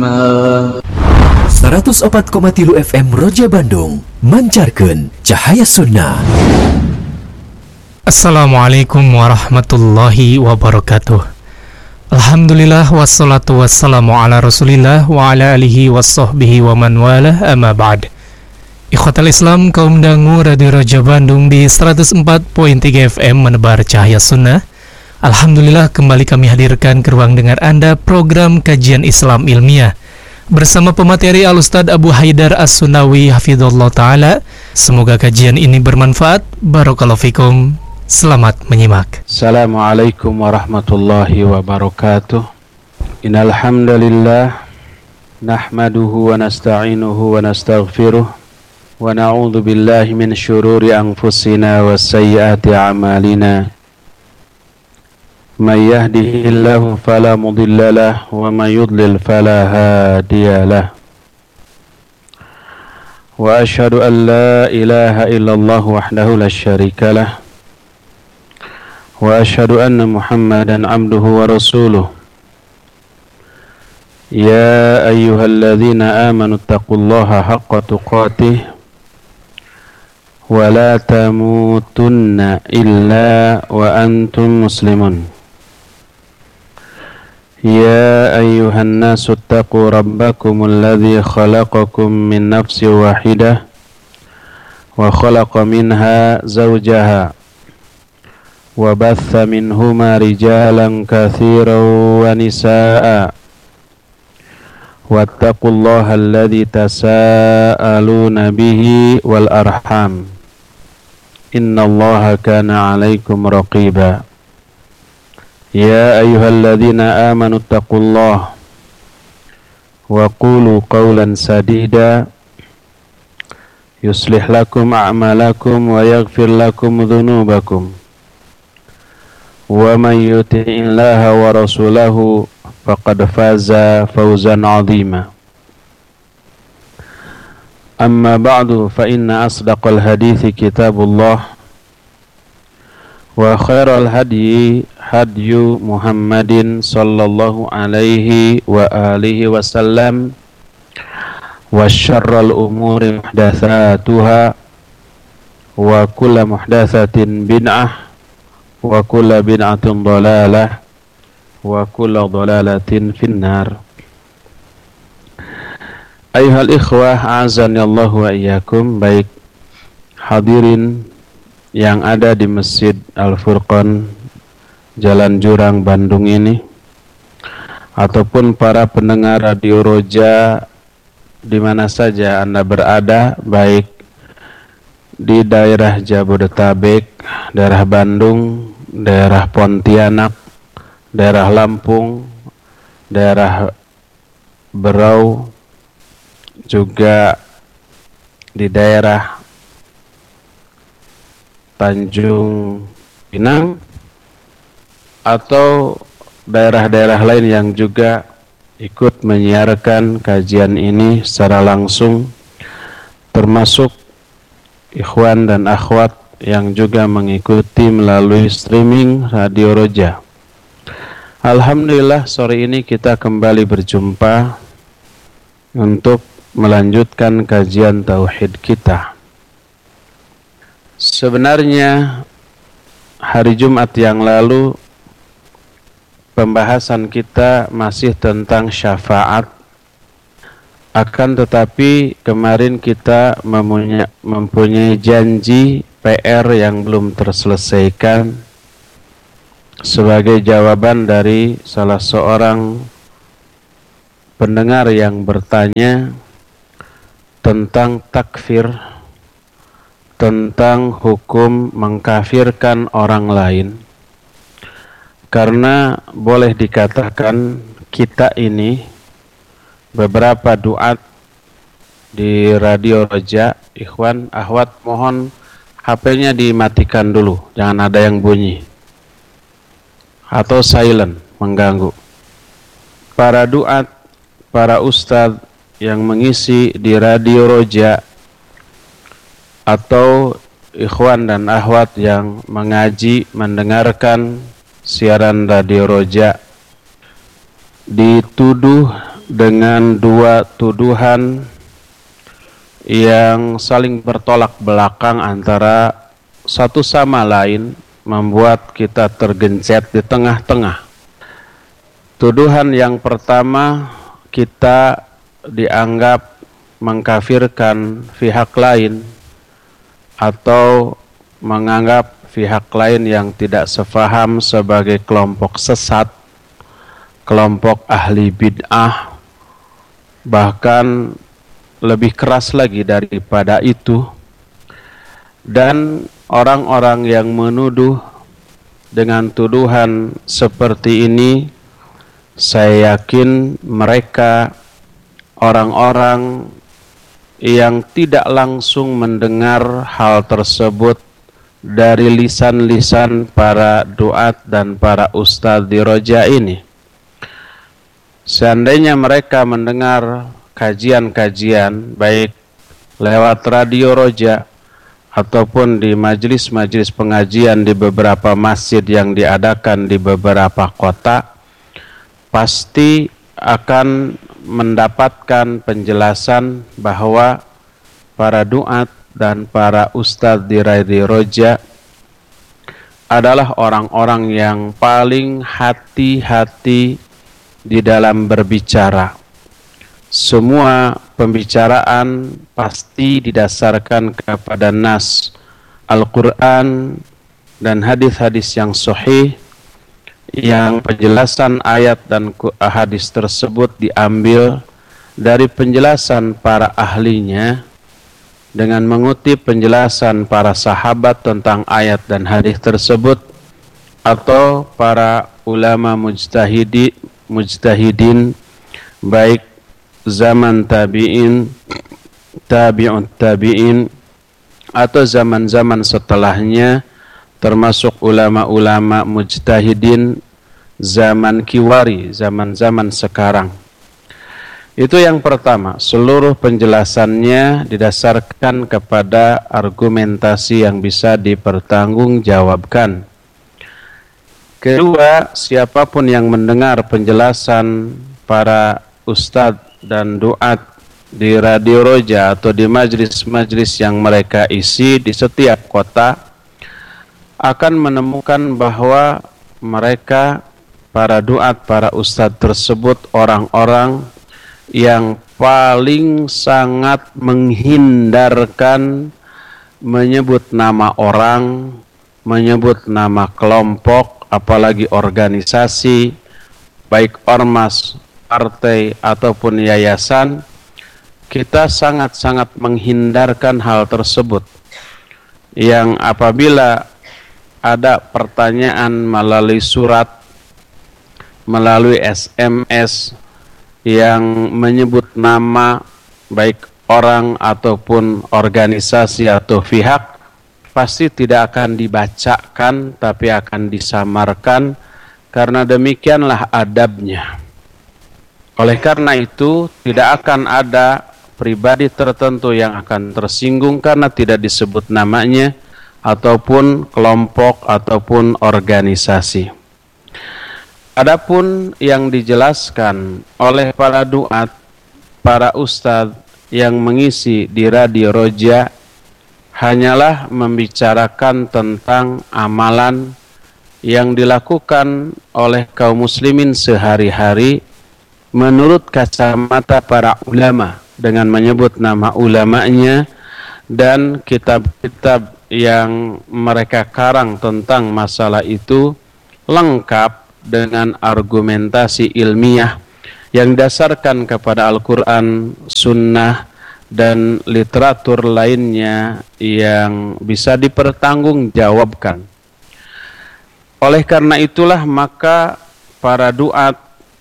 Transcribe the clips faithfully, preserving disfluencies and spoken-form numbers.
seratus opat koma tilu F M Roja Bandung mancarkeun cahaya sunnah. Assalamualaikum warahmatullahi wabarakatuh. Alhamdulillah wassalatu wassalamu ala rasulillah wa ala alihi wassahbihi wa man walah amma ba'd. Ikhwatal Islam kaum dangu Radio Roja Bandung di seratus empat koma tiga F M menebar cahaya sunnah. Alhamdulillah kembali kami hadirkan ke ruang dengar Anda program kajian Islam ilmiah bersama pemateri Al-Ustaz Abu Haidar As-Sunawi hafizallahu ta'ala. Semoga kajian ini bermanfaat. Barakallahu fikum. Selamat menyimak. Assalamualaikum warahmatullahi wabarakatuh. Innal hamdalillah nahmaduhu wa nasta'inuhu wa nastaghfiruh wa na'udzu billahi min syururi anfusina wa sayyiati a'malina. May yahdihillahu fala mudilla lahu wa may yudlil fala hadiya lahu. Wa asyhadu an la ilaha illallah wahdahu la syarika lahu. Wa asyhadu anna Muhammadan abduhu wa rasuluh. Ya ayyuhalladzina amanu taqullaha haqqa tuqatih wa la tamutunna illa wa antum muslimun. Ya ayyuhan nasu taqu rabbakumul ladzi khalaqakum min nafsin wahidah wa khalaqa minha zawjaha wa batha minhuma rijalan katsiran wa nisaa'a wattaqullaha alladzi tasaaluna bihi wal arham innallaha kana 'alaikum raqiba. Ya ayyuhalladzina amanu taqullaha wa qulu qawlan sadida yuslih lakum a'malakum wa yaghfir lakum dhunubakum wa man yuti'illaha wa rasulahu faqad faza fawzan 'azima. Amma ba'du fa inna asdaqal hadithi kitabullah wa khairal hadyi hadyu Muhammadin sallallahu alaihi wa alihi wasallam wa syarral umuri muhdatsatuha wa kullu muhdatsatin bid'ah wa kullu bid'atin dhalalah wa kullu dhalalatin finnar. Ayuhal ikhwah a'azani Allah wa iyyakum. Baik hadirin yang ada di Masjid Al-Furqan Jalan Jurang Bandung ini, ataupun para pendengar Radio Roja di mana saja Anda berada, baik di daerah Jabodetabek, daerah Bandung, daerah Pontianak, daerah Lampung, daerah Berau, juga di daerah Tanjung Pinang, atau daerah-daerah lain yang juga ikut menyiarkan kajian ini secara langsung, termasuk ikhwan dan akhwat yang juga mengikuti melalui streaming Radio Roja. Alhamdulillah sore ini kita kembali berjumpa untuk melanjutkan kajian tauhid kita. Sebenarnya hari Jumat yang lalu pembahasan kita masih tentang syafaat, akan tetapi kemarin kita mempunyai, mempunyai janji P R yang belum terselesaikan sebagai jawaban dari salah seorang pendengar yang bertanya tentang takfir, tentang hukum mengkafirkan orang lain. Karena boleh dikatakan kita ini beberapa duat di Radio Roja, ikhwan, akhwat, mohon H P-nya dimatikan dulu, jangan ada yang bunyi atau silent mengganggu. Para duat, para ustadz yang mengisi di Radio Roja atau ikhwan dan akhwat yang mengaji, mendengarkan siaran Radio Roja dituduh dengan dua tuduhan yang saling bertolak belakang antara satu sama lain, membuat kita tergencet di tengah-tengah. Tuduhan yang pertama, kita dianggap mengkafirkan pihak lain atau menganggap pihak lain yang tidak sefaham sebagai kelompok sesat, kelompok ahli bid'ah, bahkan lebih keras lagi daripada itu. Dan orang-orang yang menuduh dengan tuduhan seperti ini, saya yakin mereka orang-orang yang tidak langsung mendengar hal tersebut dari lisan-lisan para duat dan para ustadz di Roja ini. Seandainya mereka mendengar kajian-kajian baik lewat radio Roja ataupun di majelis-majelis pengajian di beberapa masjid yang diadakan di beberapa kota, pasti akan mendapatkan penjelasan bahwa para duat dan para ustadz di radio Roja adalah orang-orang yang paling hati-hati di dalam berbicara. Semua pembicaraan pasti didasarkan kepada nas Al-Quran dan hadis-hadis yang sahih, yang penjelasan ayat dan hadis tersebut diambil dari penjelasan para ahlinya dengan mengutip penjelasan para sahabat tentang ayat dan hadis tersebut, atau para ulama mujtahidi, mujtahidin baik zaman tabi'in, tabi'un tabi'in, atau zaman-zaman setelahnya, termasuk ulama-ulama mujtahidin zaman kiwari, zaman-zaman sekarang. Itu yang pertama, seluruh penjelasannya didasarkan kepada argumentasi yang bisa dipertanggungjawabkan. Kedua, siapapun yang mendengar penjelasan para ustadz dan duat di Radio Roja atau di majlis-majlis yang mereka isi di setiap kota akan menemukan bahwa mereka, para duat, para ustadz tersebut orang-orang yang paling sangat menghindarkan menyebut nama orang, menyebut nama kelompok, apalagi organisasi, baik ormas, partai ataupun yayasan. Kita sangat-sangat menghindarkan hal tersebut, yang apabila ada pertanyaan melalui surat, melalui S M S yang menyebut nama baik orang ataupun organisasi atau pihak, pasti tidak akan dibacakan tapi akan disamarkan, karena demikianlah adabnya. Oleh karena itu, tidak akan ada pribadi tertentu yang akan tersinggung karena tidak disebut namanya, ataupun kelompok ataupun organisasi. Adapun yang dijelaskan oleh para duat, para ustadz yang mengisi di Radio Roja hanyalah membicarakan tentang amalan yang dilakukan oleh kaum muslimin sehari-hari menurut kacamata para ulama, dengan menyebut nama ulamanya dan kitab-kitab yang mereka karang tentang masalah itu lengkap dengan argumentasi ilmiah yang dasarkan kepada Al-Quran, Sunnah, dan literatur lainnya yang bisa dipertanggungjawabkan. Oleh karena itulah maka para duat,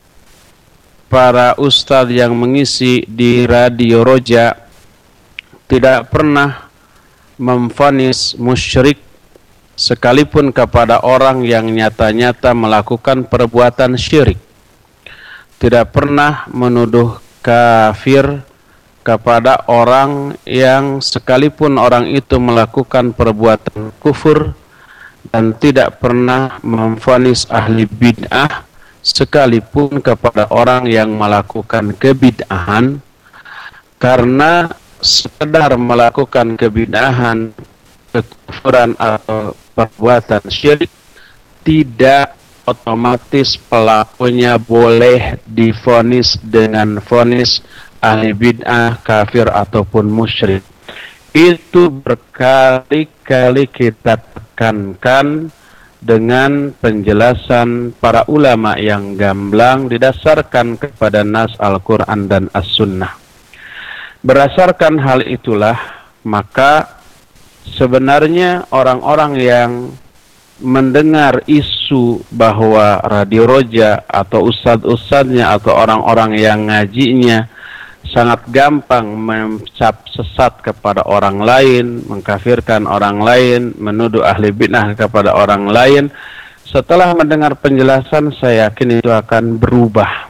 para ustadz yang mengisi di Radio Roja tidak pernah memvonis musyrik sekalipun kepada orang yang nyata-nyata melakukan perbuatan syirik. Tidak pernah menuduh kafir kepada orang yang sekalipun orang itu melakukan perbuatan kufur, dan tidak pernah memvonis ahli bid'ah sekalipun kepada orang yang melakukan kebid'ahan, karena sekedar melakukan kebid'ahan, kekufuran atau perbuatan syirik tidak otomatis pelakunya boleh divonis dengan vonis ahli bid'ah, kafir ataupun musyrik. Itu berkali-kali kita tekankan dengan penjelasan para ulama yang gamblang didasarkan kepada nas Al-Quran dan As-Sunnah. Berdasarkan hal itulah, maka sebenarnya orang-orang yang mendengar isu bahwa Radio Roja atau ustadz-ustadznya atau orang-orang yang ngajinya sangat gampang mencap sesat kepada orang lain, mengkafirkan orang lain, menuduh ahli bid'ah kepada orang lain, setelah mendengar penjelasan saya yakin itu akan berubah.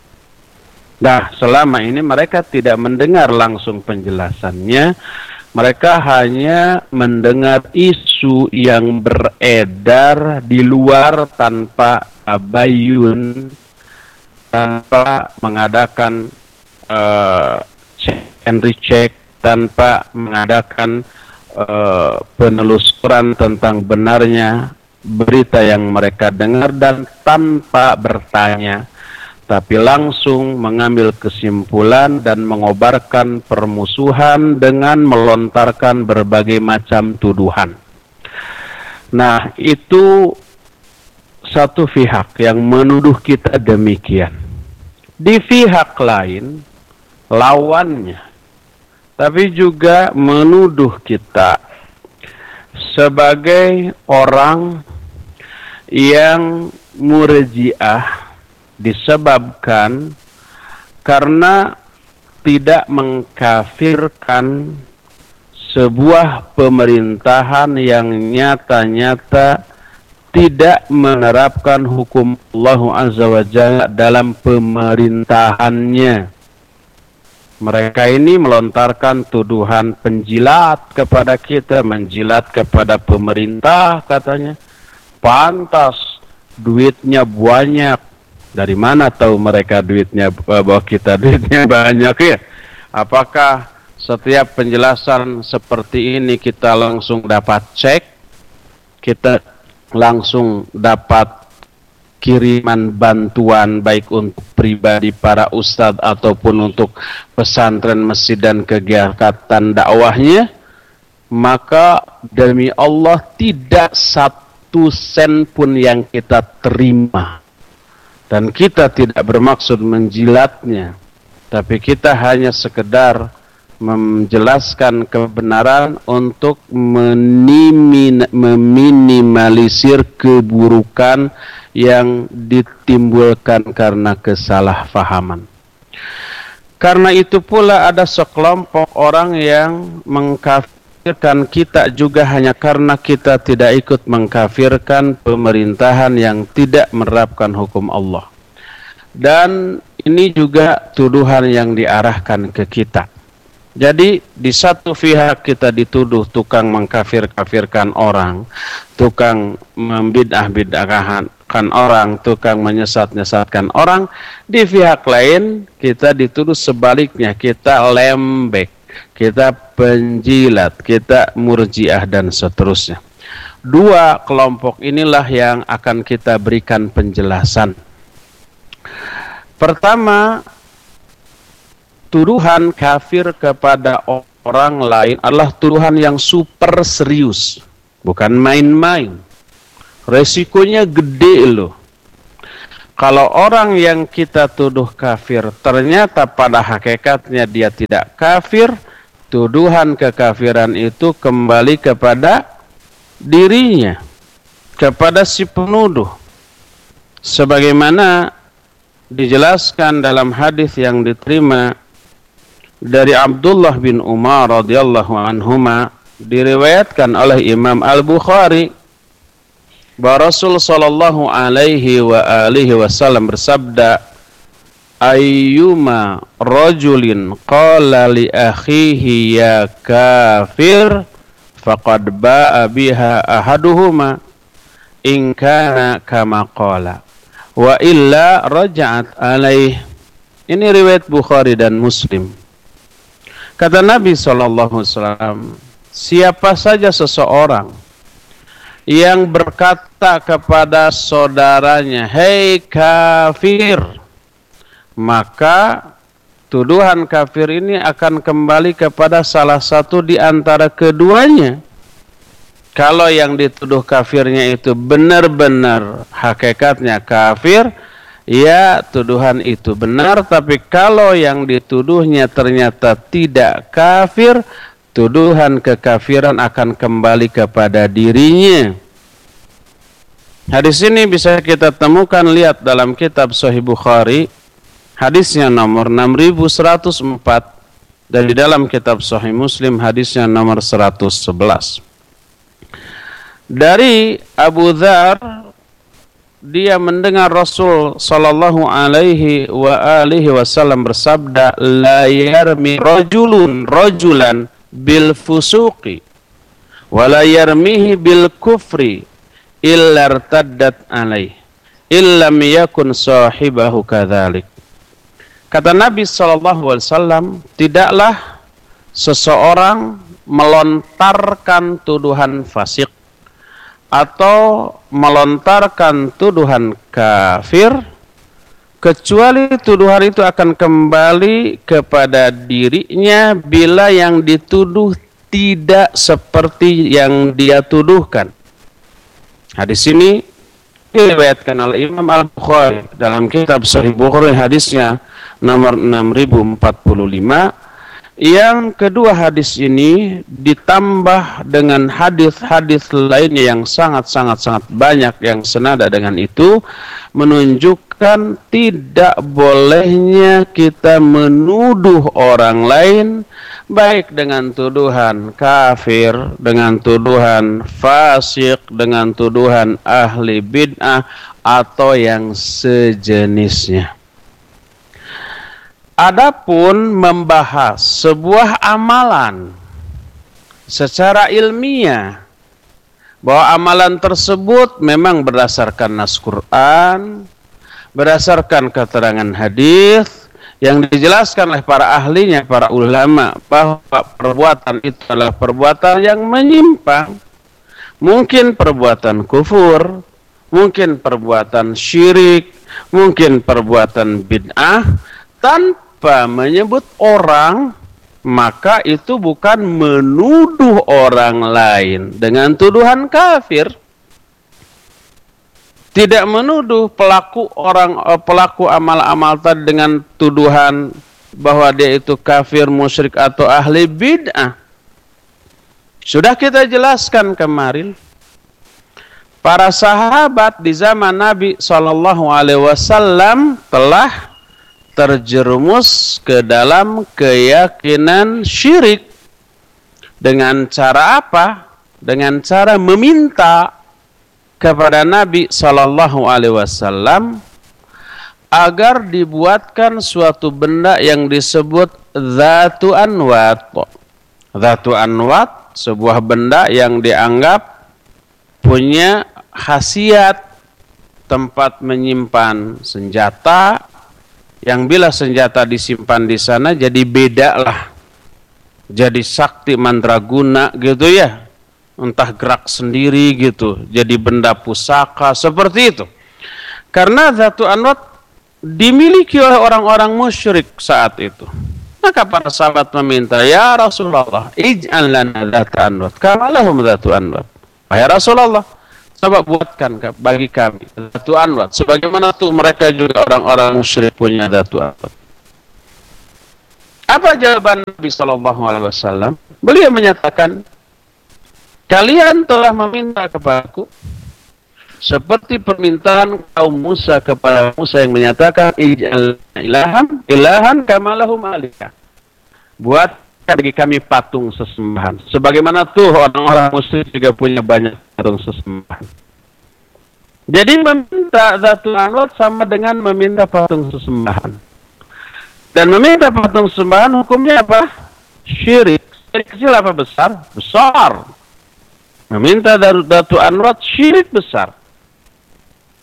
Nah, selama ini mereka tidak mendengar langsung penjelasannya, mereka hanya mendengar isu yang beredar di luar tanpa tabayun, tanpa mengadakan uh, check and recheck, tanpa mengadakan uh, penelusuran tentang benarnya berita yang mereka dengar, dan tanpa bertanya, tapi langsung mengambil kesimpulan dan mengobarkan permusuhan dengan melontarkan berbagai macam tuduhan. Nah, itu satu pihak yang menuduh kita demikian. Di pihak lain, lawannya, tapi juga menuduh kita sebagai orang yang murji'ah, disebabkan karena tidak mengkafirkan sebuah pemerintahan yang nyata-nyata tidak menerapkan hukum Allah Azza wa Jalla dalam pemerintahannya. Mereka ini melontarkan tuduhan penjilat kepada kita, menjilat kepada pemerintah katanya. Pantas, duitnya banyak. Dari mana tahu mereka duitnya, bahwa kita duitnya banyak ya? Apakah setiap penjelasan seperti ini kita langsung dapat cek? Kita langsung dapat kiriman bantuan baik untuk pribadi para ustadz ataupun untuk pesantren, masjid dan kegiatan dakwahnya? Maka demi Allah tidak satu sen pun yang kita terima. Dan kita tidak bermaksud menjilatnya, tapi kita hanya sekedar menjelaskan kebenaran untuk meminimalisir keburukan yang ditimbulkan karena kesalahpahaman. Karena itu pula ada sekelompok orang yang mengkafirkan kita juga hanya karena kita tidak ikut mengkafirkan pemerintahan yang tidak menerapkan hukum Allah. Dan ini juga tuduhan yang diarahkan ke kita. Jadi di satu pihak kita dituduh tukang mengkafir-kafirkan orang, tukang membid'ah-bid'ahkan orang, tukang menyesat-nyesatkan orang. Di pihak lain kita dituduh sebaliknya, kita lembek, kita penjilat, kita murji'ah dan seterusnya. Dua kelompok inilah yang akan kita berikan penjelasan. Pertama, tuduhan kafir kepada orang lain adalah tuduhan yang super serius, bukan main-main. Resikonya gede loh. Kalau orang yang kita tuduh kafir ternyata pada hakikatnya dia tidak kafir, tuduhan kekafiran itu kembali kepada dirinya, kepada si penuduh. Sebagaimana dijelaskan dalam hadis yang diterima dari Abdullah bin Umar radhiyallahu anhuma, diriwayatkan oleh Imam Al-Bukhari, bahwa Rasul sallallahu alaihi wa alihi wasallam bersabda, ayyuma rajulin qala li akhihi ya kafir faqad ba'a biha ahaduhuma in kana kama qala wa illa raja'at alaih. Ini riwayat Bukhari dan Muslim. Kata Nabi sallallahu alaihi wasallam, siapa saja seseorang yang berkata kepada saudaranya, "Hei kafir," maka tuduhan kafir ini akan kembali kepada salah satu di antara keduanya. Kalau yang dituduh kafirnya itu benar-benar hakikatnya kafir, ya tuduhan itu benar. Tapi kalau yang dituduhnya ternyata tidak kafir, tuduhan kekafiran akan kembali kepada dirinya. Hadis ini bisa kita temukan, lihat dalam kitab Sahih Bukhari, hadisnya nomor enam ribu seratus empat, dan di dalam kitab Sahih Muslim hadisnya nomor seratus sebelas. Dari Abu Dzar, dia mendengar Rasul sallallahu alaihi wa alihi wasallam bersabda, "La yarmi rajulun rajulan bil fusuqi wa la yarmihi bil kufri illa irtaddat alaih illam yakun sahibahu kadzalik." Kata Nabi sallallahu alaihi wasallam, tidaklah seseorang melontarkan tuduhan fasik atau melontarkan tuduhan kafir kecuali tuduhan itu akan kembali kepada dirinya bila yang dituduh tidak seperti yang dia tuduhkan. Hadis ini diriwayatkan oleh Imam Al-Bukhari dalam kitab Sahih Bukhari, hadisnya nomor enam ribu empat puluh lima. Yang kedua, hadis ini ditambah dengan hadis-hadis lainnya yang sangat-sangat-sangat banyak yang senada dengan itu, menunjukkan tidak bolehnya kita menuduh orang lain baik dengan tuduhan kafir, dengan tuduhan fasik, dengan tuduhan ahli bid'ah atau yang sejenisnya. Adapun membahas sebuah amalan secara ilmiah, bahwa amalan tersebut memang berdasarkan nas Quran, berdasarkan keterangan hadis yang dijelaskan oleh para ahlinya, para ulama, bahwa perbuatan itu adalah perbuatan yang menyimpang, mungkin perbuatan kufur, mungkin perbuatan syirik, mungkin perbuatan bid'ah, tanpa menyebut orang, maka itu bukan menuduh orang lain dengan tuduhan kafir. Tidak menuduh pelaku orang pelaku amal-amal tadi dengan tuduhan bahwa dia itu kafir, musyrik atau ahli bid'ah. Sudah kita jelaskan kemarin, para sahabat di zaman Nabi shallallahu alaihi wasallam telah terjerumus ke dalam keyakinan syirik. Dengan cara apa? Dengan cara meminta kepada Nabi sallallahu alaihi wasallam agar dibuatkan suatu benda yang disebut Dzatu Anwat. Dzatu Anwat, sebuah benda yang dianggap punya khasiat tempat menyimpan senjata, yang bila senjata disimpan di sana jadi beda lah, jadi sakti mandraguna gitu ya, entah gerak sendiri gitu, jadi benda pusaka seperti itu. Karena Dzatu Anwat dimiliki oleh orang-orang musyrik saat itu, maka para sahabat meminta, "Ya Rasulullah, ij'al lana Dzatu Anwat kama lahum Dzatu Anwat." Wahai Rasulullah, coba buatkan bagi kami Dzatu Anwat sebagaimana tuh mereka juga orang-orang musyrik punya Dzatu Anwat. Apa jawaban Nabi sallallahu alaihi wasallam? Beliau menyatakan, "Kalian telah meminta kepadaku seperti permintaan kaum Musa kepada Musa yang menyatakan, ij'al ilahan ilahan kama lahum alihah." Buat bagi kami patung sesembahan sebagaimana tuh orang-orang musyrik juga punya banyak patung sesembahan. Jadi meminta Dzatu Anwat sama dengan meminta patung sesembahan. Dan meminta patung sesembahan hukumnya apa? Syirik. Syirik kecil apa besar? Besar. Meminta Dzatu Anwat syirik besar.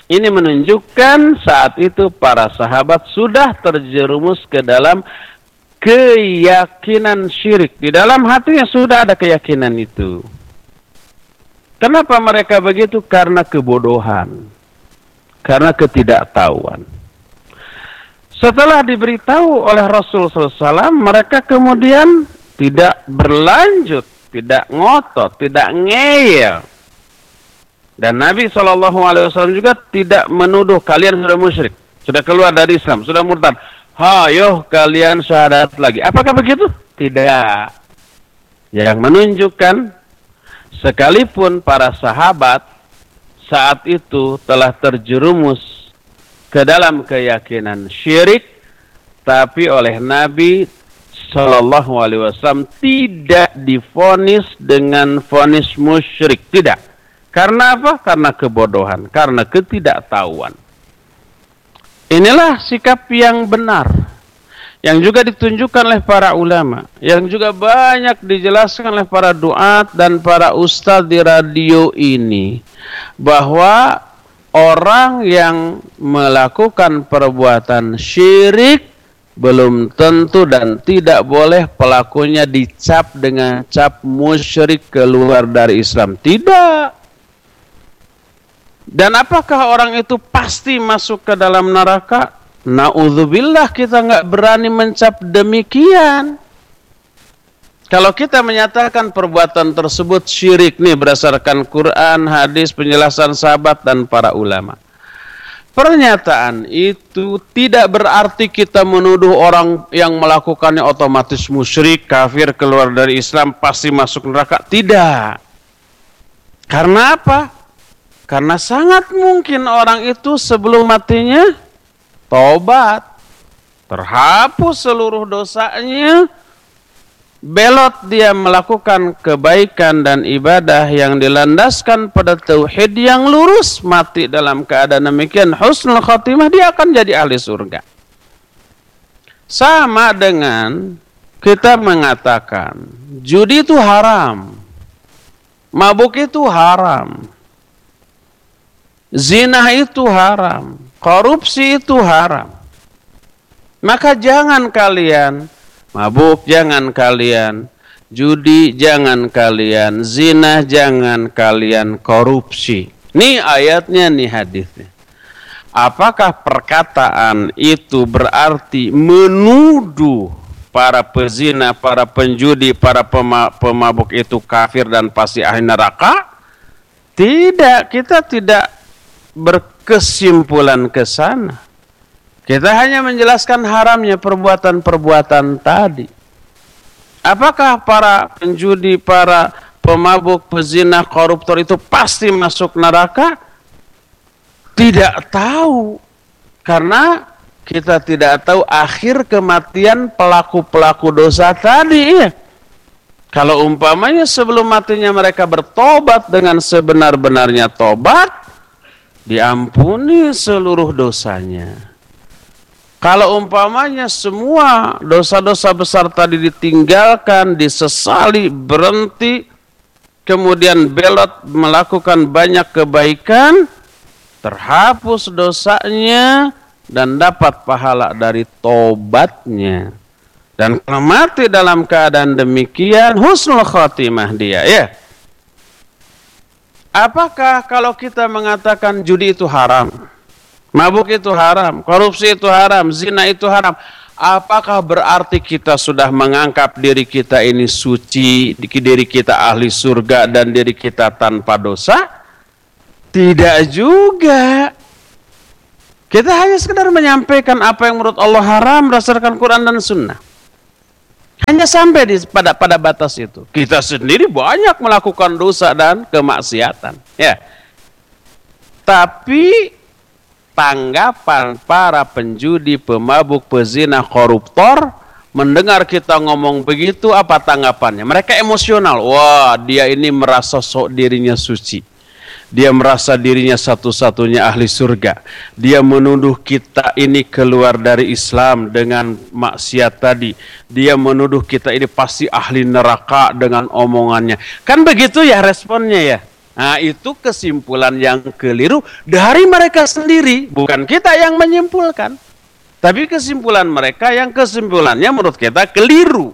Ini menunjukkan saat itu para sahabat sudah terjerumus ke dalam keyakinan syirik. Di dalam hatinya sudah ada keyakinan itu. Kenapa mereka begitu? Karena kebodohan. Karena ketidaktahuan. Setelah diberitahu oleh Rasul sallallahu alaihi wasallam, mereka kemudian tidak berlanjut, tidak ngotot, tidak ngeyel. Dan Nabi shallallahu alaihi wasallam juga tidak menuduh kalian sudah musyrik, sudah keluar dari Islam, sudah murtad. Hayo kalian syahadat lagi. Apakah begitu? Tidak. Yang menunjukkan sekalipun para sahabat saat itu telah terjerumus ke dalam keyakinan syirik, tapi oleh Nabi shallallahu alaihi wasallam tidak divonis dengan vonis musyrik. Tidak. Karena apa? Karena kebodohan, karena ketidaktahuan. Inilah sikap yang benar, yang juga ditunjukkan oleh para ulama, yang juga banyak dijelaskan oleh para duat dan para ustadz di radio ini, bahwa orang yang melakukan perbuatan syirik belum tentu dan tidak boleh pelakunya dicap dengan cap musyrik keluar dari Islam. Tidak. Dan apakah orang itu pasti masuk ke dalam neraka? Na'udzubillah, kita nggak berani mencap demikian. Kalau kita menyatakan perbuatan tersebut syirik nih berdasarkan Quran, hadis, penjelasan sahabat dan para ulama. Pernyataan itu tidak berarti kita menuduh orang yang melakukannya otomatis musyrik, kafir, keluar dari Islam, pasti masuk neraka. Tidak. Karena apa? Karena sangat mungkin orang itu sebelum matinya tobat, terhapus seluruh dosanya, belot dia melakukan kebaikan dan ibadah yang dilandaskan pada tauhid yang lurus, mati dalam keadaan demikian husnul khatimah, dia akan jadi ahli surga. Sama dengan kita mengatakan judi itu haram, mabuk itu haram, zina itu haram, korupsi itu haram. Maka jangan kalian mabuk, jangan kalian judi, jangan kalian zina, jangan kalian korupsi. Ini ayatnya, nih hadisnya. Apakah perkataan itu berarti menuduh para pezina, para penjudi, para pemabuk itu kafir dan pasti ahli neraka? Tidak, kita tidak berkesimpulan ke sana. Kita hanya menjelaskan haramnya perbuatan-perbuatan tadi. Apakah para penjudi, para pemabuk, pezina, koruptor itu pasti masuk neraka? Tidak tahu. Karena kita tidak tahu akhir kematian pelaku-pelaku dosa tadi. Kalau umpamanya sebelum matinya mereka bertobat dengan sebenar-benarnya tobat, diampuni seluruh dosanya. Kalau umpamanya semua dosa-dosa besar tadi ditinggalkan, disesali, berhenti, kemudian belot melakukan banyak kebaikan, terhapus dosanya dan dapat pahala dari tobatnya. Dan kalau mati dalam keadaan demikian, husnul khatimah dia, ya. Apakah kalau kita mengatakan judi itu haram, mabuk itu haram, korupsi itu haram, zina itu haram, apakah berarti kita sudah menganggap diri kita ini suci, diri kita ahli surga dan diri kita tanpa dosa? Tidak juga. Kita hanya sekedar menyampaikan apa yang menurut Allah haram berdasarkan Quran dan Sunnah. Hanya sampai di, pada pada batas itu. Kita sendiri banyak melakukan dosa dan kemaksiatan. Ya. Tapi tanggapan para penjudi, pemabuk, pezina, koruptor, mendengar kita ngomong begitu, apa tanggapannya? Mereka emosional. Wah, dia ini merasa sok dirinya suci. Dia merasa dirinya satu-satunya ahli surga. Dia menuduh kita ini keluar dari Islam dengan maksiat tadi. Dia menuduh kita ini pasti ahli neraka dengan omongannya. Kan begitu ya responnya ya. Nah, itu kesimpulan yang keliru dari mereka sendiri, bukan kita yang menyimpulkan. Tapi kesimpulan mereka yang kesimpulannya menurut kita keliru.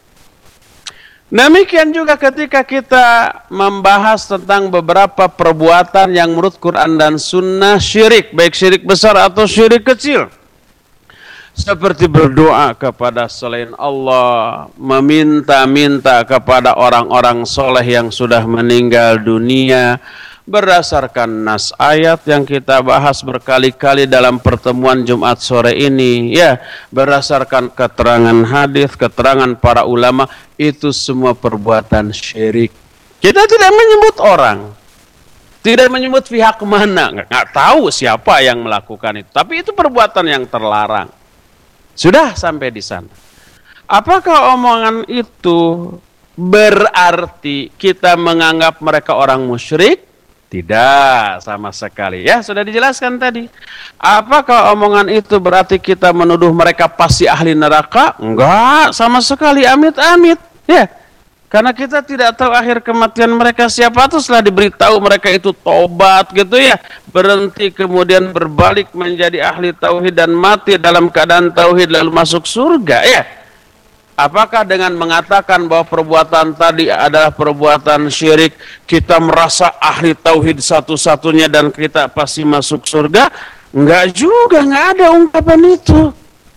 Demikian juga ketika kita membahas tentang beberapa perbuatan yang menurut Quran dan Sunnah syirik, baik syirik besar atau syirik kecil. Seperti berdoa kepada selain Allah, meminta-minta kepada orang-orang soleh yang sudah meninggal dunia, berdasarkan nas ayat yang kita bahas berkali-kali dalam pertemuan Jumat sore ini, ya, berdasarkan keterangan hadis, keterangan para ulama, itu semua perbuatan syirik. Kita tidak menyebut orang, tidak menyebut pihak mana, nggak, nggak tahu siapa yang melakukan itu, tapi itu perbuatan yang terlarang. Sudah sampai di sana. Apakah omongan itu berarti kita menganggap mereka orang musyrik? Tidak, sama sekali. Ya, sudah dijelaskan tadi. Apakah omongan itu berarti kita menuduh mereka pasti ahli neraka? Enggak, sama sekali. Amit-amit. Ya, karena kita tidak tahu akhir kematian mereka siapa, tuh setelah diberitahu mereka itu tobat gitu ya, berhenti kemudian berbalik menjadi ahli tauhid dan mati dalam keadaan tauhid lalu masuk surga ya. Apakah dengan mengatakan bahwa perbuatan tadi adalah perbuatan syirik kita merasa ahli tauhid satu-satunya dan kita pasti masuk surga? Enggak juga, enggak ada ungkapan itu.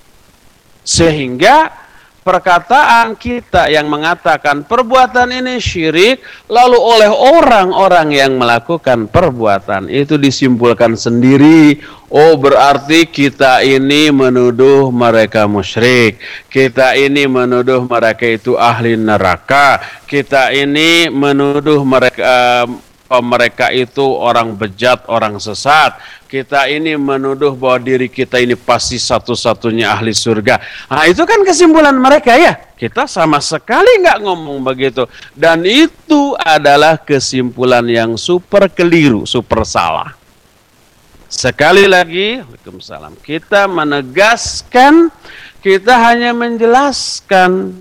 Sehingga perkataan kita yang mengatakan perbuatan ini syirik, lalu oleh orang-orang yang melakukan perbuatan itu disimpulkan sendiri, oh berarti kita ini menuduh mereka musyrik, kita ini menuduh mereka itu ahli neraka, kita ini menuduh mereka uh, mereka itu orang bejat, orang sesat, kita ini menuduh bahwa diri kita ini pasti satu-satunya ahli surga. Nah, itu kan kesimpulan mereka ya. Kita sama sekali nggak ngomong begitu. Dan itu adalah kesimpulan yang super keliru, super salah. Sekali lagi, Waalaikumsalam, kita menegaskan, kita hanya menjelaskan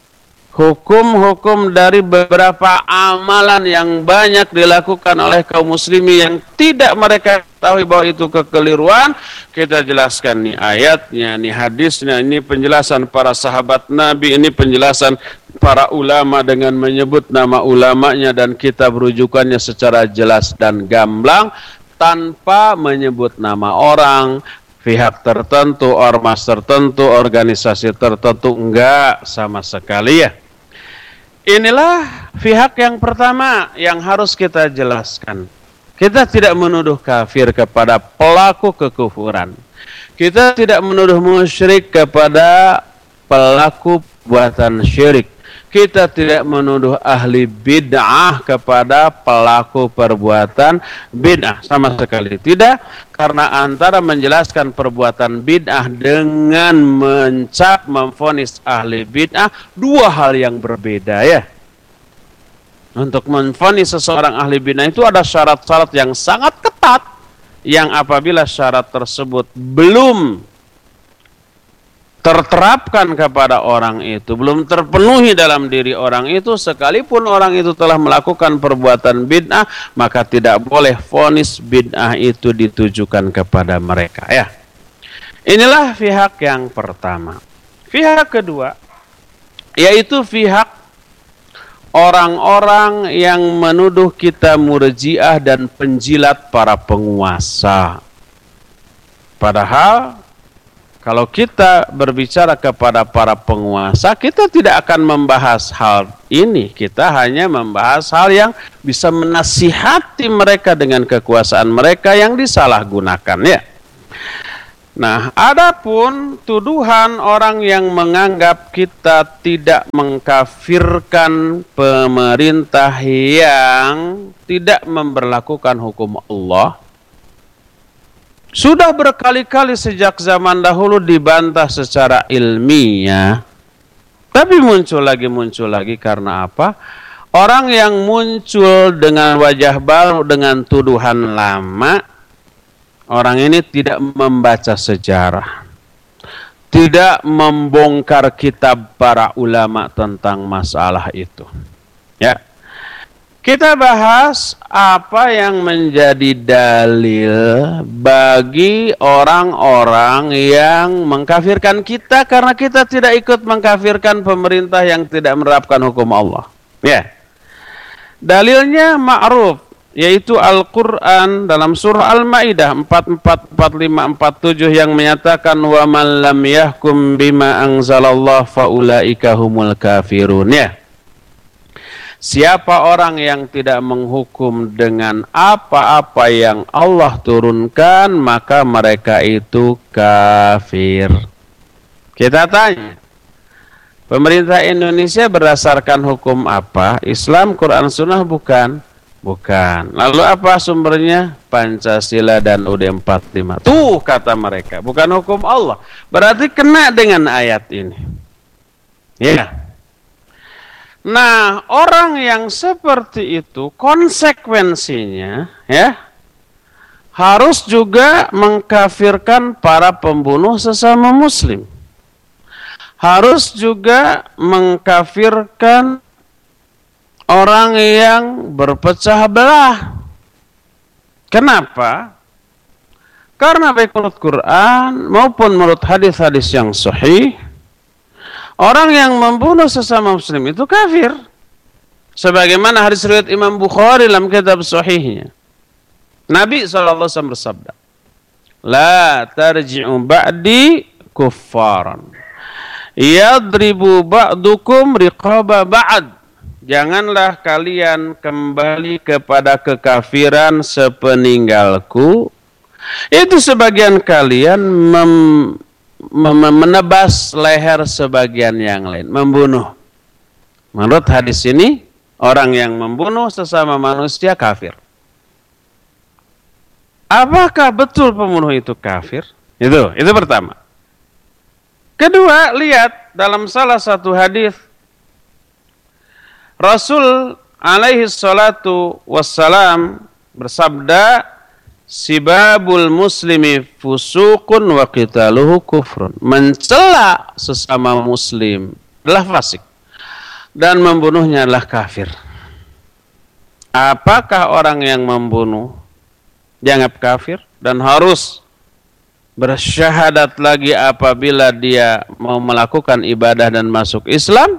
hukum-hukum dari beberapa amalan yang banyak dilakukan oleh kaum muslimin yang tidak mereka ketahui bahwa itu kekeliruan. Kita jelaskan nih ayatnya, nih hadisnya, ini penjelasan para sahabat Nabi, ini penjelasan para ulama dengan menyebut nama ulamanya, dan kita berujukannya secara jelas dan gamblang tanpa menyebut nama orang, pihak tertentu, ormas tertentu, organisasi tertentu, enggak sama sekali ya. Inilah pihak yang pertama yang harus kita jelaskan. Kita tidak menuduh kafir kepada pelaku kekufuran. Kita tidak menuduh musyrik kepada pelaku perbuatan syirik. Kita tidak menuduh ahli bid'ah kepada pelaku perbuatan bid'ah. Sama sekali tidak. Karena antara menjelaskan perbuatan bid'ah dengan mencap, memvonis ahli bid'ah, dua hal yang berbeda ya. Untuk memvonis seseorang ahli bid'ah itu ada syarat-syarat yang sangat ketat, yang apabila syarat tersebut belum terterapkan kepada orang itu, belum terpenuhi dalam diri orang itu, sekalipun orang itu telah melakukan perbuatan bid'ah, maka tidak boleh vonis bid'ah itu ditujukan kepada mereka ya. Inilah pihak yang pertama. Pihak kedua yaitu pihak orang-orang yang menuduh kita murji'ah dan penjilat para penguasa. Padahal kalau kita berbicara kepada para penguasa, kita tidak akan membahas hal ini. Kita hanya membahas hal yang bisa menasihati mereka dengan kekuasaan mereka yang disalahgunakan ya. Nah, adapun tuduhan orang yang menganggap kita tidak mengkafirkan pemerintah yang tidak memberlakukan hukum Allah, sudah berkali-kali sejak zaman dahulu dibantah secara ilmiah. Tapi muncul lagi, muncul lagi karena apa? Orang yang muncul dengan wajah baru, dengan tuduhan lama, orang ini tidak membaca sejarah, tidak membongkar kitab para ulama tentang masalah itu. Ya. Kita bahas apa yang menjadi dalil bagi orang-orang yang mengkafirkan kita karena kita tidak ikut mengkafirkan pemerintah yang tidak menerapkan hukum Allah. Ya. Dalilnya ma'ruf, yaitu Al-Qur'an dalam surah Al-Maidah empat puluh empat, empat puluh lima, empat puluh tujuh yang menyatakan wa man lam yahkum bima anzalallah faulaika humul kafirun. Ya. Siapa orang yang tidak menghukum dengan apa-apa yang Allah turunkan, maka mereka itu kafir. Kita tanya, pemerintah Indonesia berdasarkan hukum apa? Islam, Quran, Sunnah bukan? Bukan. Lalu apa sumbernya? Pancasila dan U U D empat puluh lima. Tuh kata mereka, bukan hukum Allah. Berarti kena dengan ayat ini. Ya. Nah, orang yang seperti itu konsekuensinya ya harus juga mengkafirkan para pembunuh sesama muslim. Harus juga mengkafirkan orang yang berpecah belah. Kenapa? Karena baik menurut Quran maupun menurut hadis-hadis yang sahih, orang yang membunuh sesama muslim itu kafir. Sebagaimana hadis riwayat Imam Bukhari dalam kitab sahihnya. Nabi shallallahu alaihi wasallam bersabda, La tarji'u ba'di kuffaran yadribu ba'dukum riqaba ba'd. Janganlah kalian kembali kepada kekafiran sepeninggalku. Itu sebagian kalian mem menebas leher sebagian yang lain, membunuh. Menurut hadis ini, orang yang membunuh sesama manusia kafir. Apakah betul pembunuh itu kafir? Itu, itu pertama. Kedua, lihat dalam salah satu hadis Rasul alaihi salatu wassalam bersabda, Sibabul muslimi fusuqun wa qitaluhu kufrun. Mencela sesama muslim adalah fasik dan membunuhnya adalah kafir. Apakah orang yang membunuh dianggap kafir dan harus bersyahadat lagi apabila dia mau melakukan ibadah dan masuk Islam?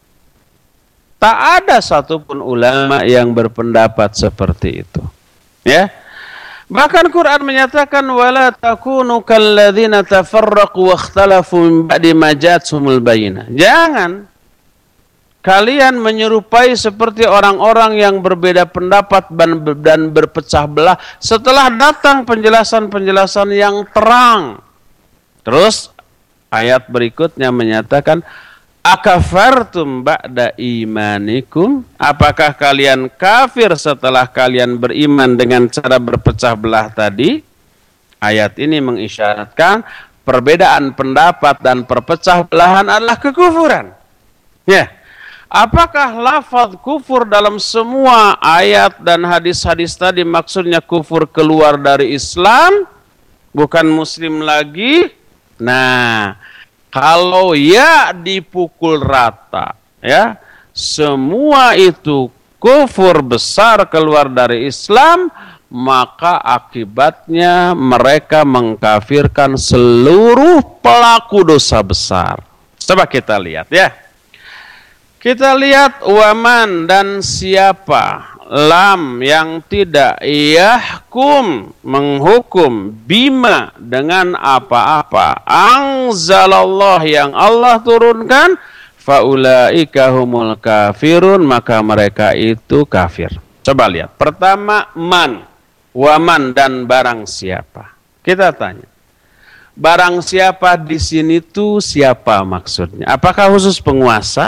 Tak ada satupun ulama yang berpendapat seperti itu. Ya. Bahkan Quran menyatakan wala takunu kalladzina tafarraqu wakhtalafu min ba'di ma ja'atuhumul bayyinah. Jangan kalian menyerupai seperti orang-orang yang berbeda pendapat dan berpecah belah setelah datang penjelasan-penjelasan yang terang. Terus ayat berikutnya menyatakan akafartum ba'da imanikum? Apakah kalian kafir setelah kalian beriman dengan cara berpecah belah tadi? Ayat ini mengisyaratkan perbedaan pendapat dan perpecah belahan adalah kekufuran. Ya. Apakah lafaz kufur dalam semua ayat dan hadis-hadis tadi maksudnya kufur keluar dari Islam? Bukan muslim lagi? Nah, kalau ya dipukul rata, ya, semua itu kufur besar keluar dari Islam, maka akibatnya mereka mengkafirkan seluruh pelaku dosa besar. Coba kita lihat ya. Kita lihat waman dan siapa lam yang tidak yahkum menghukum bima dengan apa-apa anzalallah yang Allah turunkan faulaika humul kafirun, maka mereka itu kafir. Coba lihat. Pertama man, waman dan barang siapa. Kita tanya. Barang siapa di sini tuh siapa maksudnya? Apakah khusus penguasa?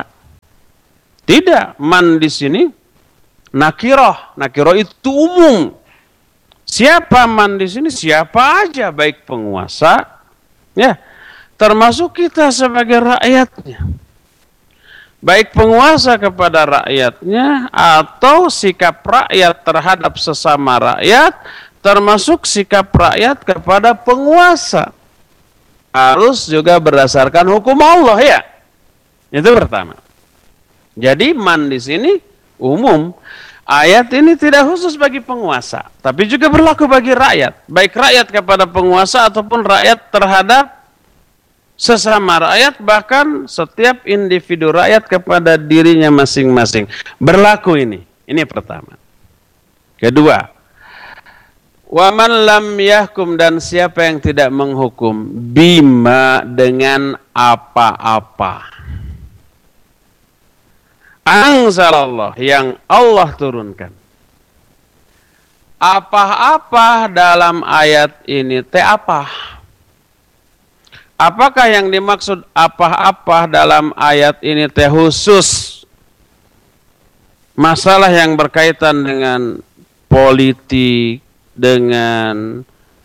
Tidak. Man di sini nakiroh, nakiroh itu umum. Siapa man di sini? Siapa aja, baik penguasa, ya, termasuk kita sebagai rakyatnya. Baik penguasa kepada rakyatnya atau sikap rakyat terhadap sesama rakyat, termasuk sikap rakyat kepada penguasa. Harus juga berdasarkan hukum Allah ya. Itu pertama. Jadi man di sini umum. Ayat ini tidak khusus bagi penguasa, tapi juga berlaku bagi rakyat. Baik rakyat kepada penguasa ataupun rakyat terhadap sesama rakyat, bahkan setiap individu rakyat kepada dirinya masing-masing. Berlaku ini. Ini pertama. Kedua, waman lam yahkum, dan siapa yang tidak menghukum bima, dengan apa-apa anzalallah, yang Allah turunkan. Apa-apa dalam ayat ini teh apa? Apakah yang dimaksud apa-apa dalam ayat ini teh khusus masalah yang berkaitan dengan politik, dengan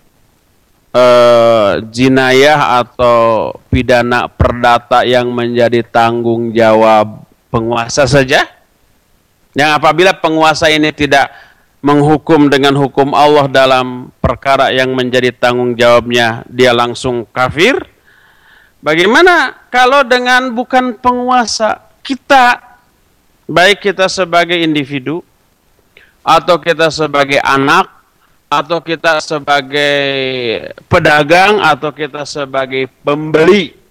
uh, jinayah atau pidana perdata yang menjadi tanggung jawab penguasa saja? Yang apabila penguasa ini tidak menghukum dengan hukum Allah dalam perkara yang menjadi tanggung jawabnya, dia langsung kafir? Bagaimana kalau dengan bukan penguasa, kita, baik kita sebagai individu, atau kita sebagai anak, atau kita sebagai pedagang, atau kita sebagai pembeli,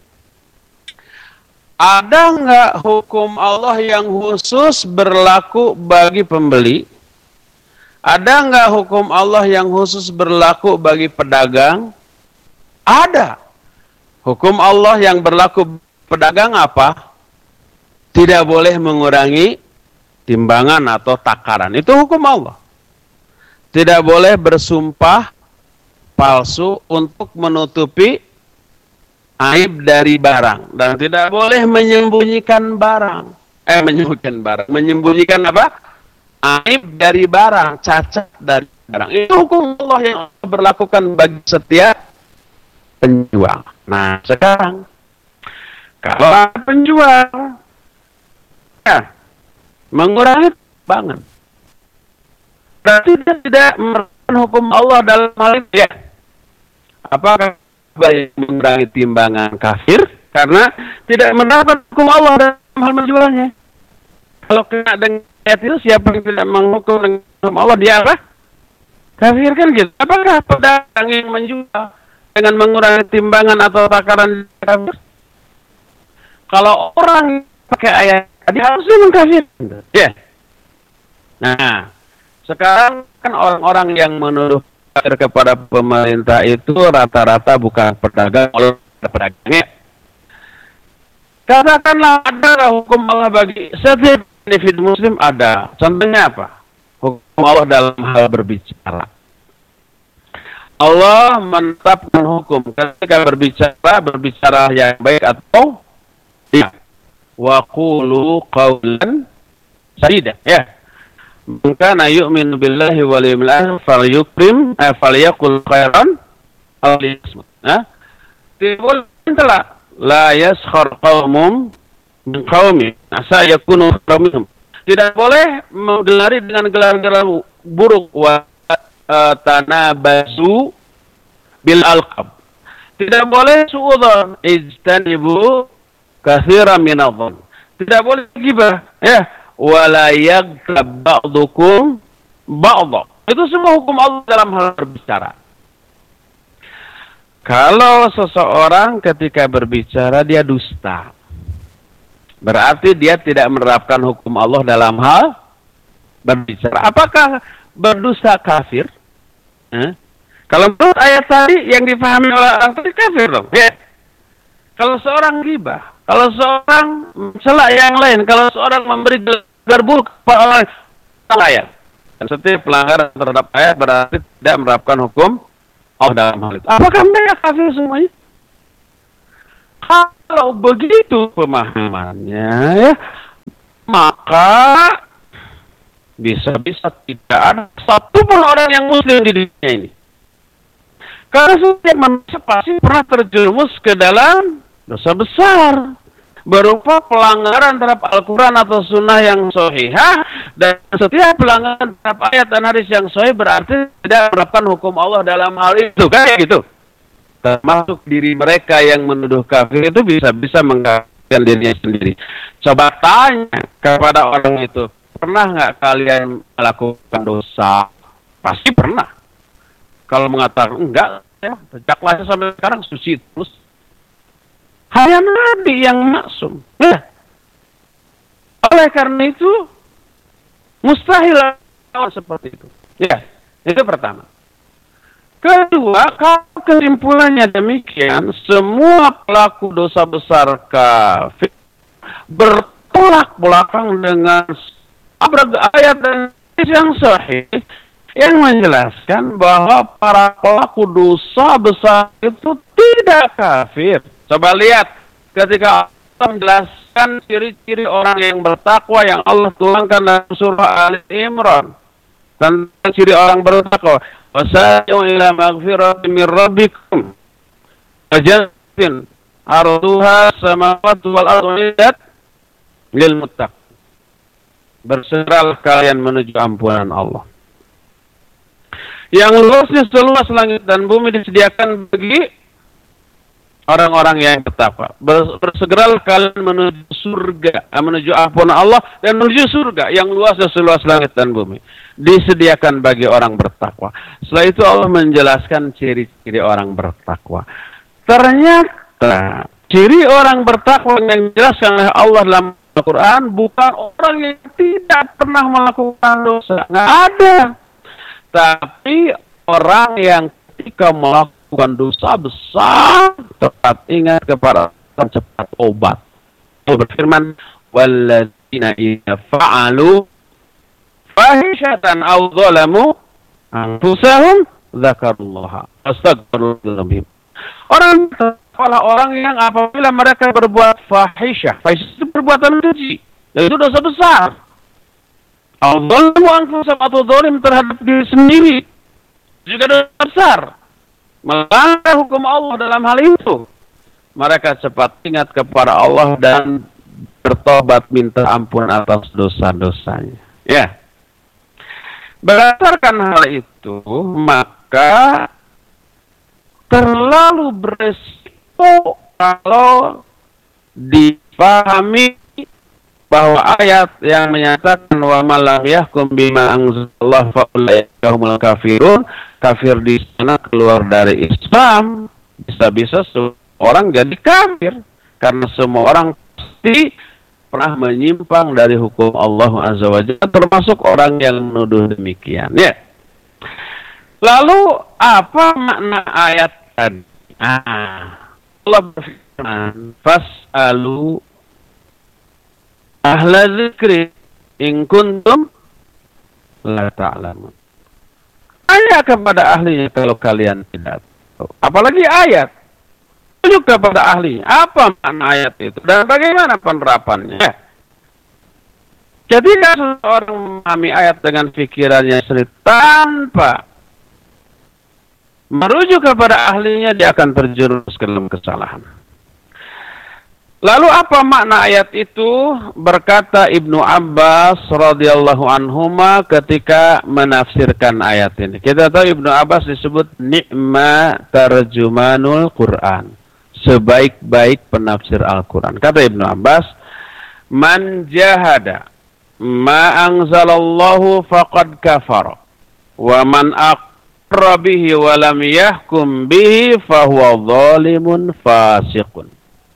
ada nggak hukum Allah yang khusus berlaku bagi pembeli? Ada nggak hukum Allah yang khusus berlaku bagi pedagang? Ada. Hukum Allah yang berlaku pedagang apa? Tidak boleh mengurangi timbangan atau takaran. Itu hukum Allah. Tidak boleh bersumpah palsu untuk menutupi aib dari barang, dan tidak boleh menyembunyikan barang. Eh, menyembunyikan barang. Menyembunyikan apa? Aib dari barang, cacat dari barang. Itu hukum Allah yang berlakukan bagi setiap penjual. Nah, sekarang kalau ada penjual ya mengurangi timbangan, berarti dia tidak menerapkan hukum Allah dalam hal ini, ya. Apakah baik mengurangi timbangan kafir karena tidak menerapkan hukum Allah dalam hal menjualnya? Kalau kena dengan ayat itu, siapa yang tidak menghukum dengan hukum Allah, dia apa? Kafir, kan gitu. Apakah pedagang yang menjual dengan mengurangi timbangan atau takaran kafir? Kalau orang pakai ayat tadi harusnya mengkafir, ya. Nah, sekarang kan orang-orang yang menuduh kepada pemerintah itu rata-rata bukan pedagang, oleh pedagangnya. Katakanlah ada hukum Allah bagi setiap individu muslim, ada. Contohnya apa? Hukum Allah dalam hal berbicara. Allah menetapkan hukum ketika berbicara, berbicara yang baik atau tidak. Wa qulu qawlan sadida, ya. Maka na yu'minu billahi wal yawmil akhir falyukrim eh, falyaqul khairan aw liyasmut. Nah, timbul telah la yaskhar qaumum min qaumi asa yakunu khairum. Tidak boleh menggelari dengan gelar-gelar buruk, wa uh, tanabazu bil alqab. Tidak boleh suudzon, ijtanibu katsiran minadh-dhann. Tidak boleh ghibah, ya. Wala yaghtab ba'dukum ba'dha. Itu semua hukum Allah dalam hal berbicara. Kalau seseorang ketika berbicara dia dusta, berarti dia tidak menerapkan hukum Allah dalam hal berbicara. Apakah berdusta kafir? Eh? Kalau menurut ayat tadi yang dipahami oleh orang tadi kafir dong. Ya. Kalau seorang ghibah, kalau seorang mencela yang lain, kalau seorang memberi gelar buruk kepada orang lain, dan setiap pelanggaran terhadap ayat berarti tidak menerapkan hukum Allah dalam hal itu. Apakah mereka kafir semuanya? Kalau begitu pemahamannya, ya, maka bisa-bisa tidak ada satu pun orang yang muslim di dunia ini. Karena setiap manusia pasti pernah terjerumus ke dalam dosa besar berupa pelanggaran terhadap Al-Quran atau Sunnah yang sahihah, dan setiap pelanggaran terhadap ayat dan hadis yang sahih berarti tidak menerapkan hukum Allah dalam hal itu, kayak gitu. Termasuk diri mereka yang menuduh kafir itu bisa-bisa mengkafirkan dirinya sendiri. Coba tanya kepada orang itu, pernah nggak kalian melakukan dosa? Pasti pernah. Kalau mengatakan enggak, ya, sejak lahir sampai sekarang suci terus. Hanya Nabi yang maksum. Ya. Oleh karena itu, mustahil seperti itu. Ya, itu pertama. Kedua, kalau kesimpulannya demikian, semua pelaku dosa besar kafir bertolak belakang dengan ayat dan hadis yang sahih yang menjelaskan bahwa para pelaku dosa besar itu tidak kafir. Coba lihat ketika Allah menjelaskan ciri-ciri orang yang bertakwa yang Allah tuangkan dalam surah Ali Imran tentang ciri orang bertakwa. Wasari'u ila maghfiratin min rabbikum wa jannatin arduha samawati wal ardu uiddat lil muttaqin. Bersegeralah kalian menuju ampunan Allah. Yang luasnya seluas langit dan bumi disediakan bagi orang-orang yang bertakwa. Bersegeralah kalian menuju surga, menuju ampunan Allah dan menuju surga yang luasnya seluas langit dan bumi. Disediakan bagi orang bertakwa. Setelah itu Allah menjelaskan ciri-ciri orang bertakwa. Ternyata ciri orang bertakwa yang dijelaskan oleh Allah dalam Al-Quran bukan orang yang tidak pernah melakukan dosa. Nggak ada. Tapi orang yang ketika melakukan dosa besar cepat ingat kepada Allah, cepat obat. Allah berfirman, "Walladzina idza fa'alu fahishatan aw zalamu anfusahum dzakarullaha astaghfirullahaladzim." Orang adalah orang yang apabila mereka berbuat fahisyah, fahisyah itu perbuatan keji, dan itu dosa besar. Aw zalamu anfusahum atau zalim terhadap diri sendiri juga dosa besar. Melanggar hukum Allah dalam hal itu, mereka cepat ingat kepada Allah dan bertobat minta ampun atas dosa-dosanya. Ya. Berdasarkan hal itu, maka terlalu beresiko kalau dipahami bahwa ayat yang menyatakan wa malam yahkum bima anzalallahu fa ulaika humul kafirun, kafir di sana keluar dari Islam, bisa-bisa orang jadi kafir karena semua orang pasti pernah menyimpang dari hukum Allah Azza wa Jalla, termasuk orang yang menuduh demikian. Ya. Lalu apa makna ayat tadi? Ah, Allah berfirman, "Fas'alu ahla dzikri in kuntum la ta'lamun." Tanya kepada ahlinya kalau kalian tidak tahu. Apalagi ayat. Tunjuk kepada ahlinya. Apa makna ayat itu dan bagaimana penerapannya? Jadi seseorang memahami ayat dengan pikirannya sendiri tanpa merujuk kepada ahlinya, dia akan terjerumus ke dalam kesalahan. Lalu apa makna ayat itu? Berkata Ibnu Abbas radhiyallahu anhuma ketika menafsirkan ayat ini. Kita tahu Ibnu Abbas disebut ni'ma tarjumanul Quran, sebaik-baik penafsir Al-Quran. Kata Ibnu Abbas, man jahada ma anzalallahu faqad kafara wa man aqra bihi wa lam yahkum bihi fahuwa zalimun fasiqun.